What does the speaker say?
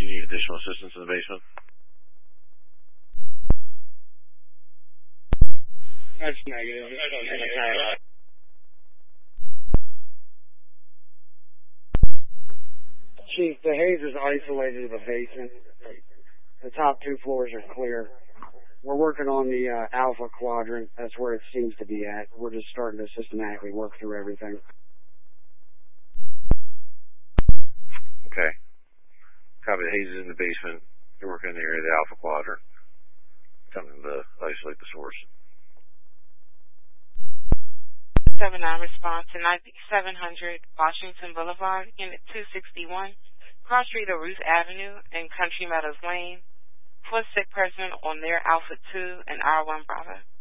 you need additional assistance in the basement? That's negative. Chief, the haze is isolated to the basement. The top 2 floors are clear. We're working on the alpha quadrant. That's where it seems to be at. We're just starting to systematically work through everything. Okay. Copy, the haze is in the basement. You're working in the area of the alpha quadrant. Something to isolate the source. 7-9 response to 9700 Washington Boulevard, Unit 261, Cross Street or Ruth Avenue, and Country Meadows Lane, for a sick person on their Alpha 2 and R1 Bravo.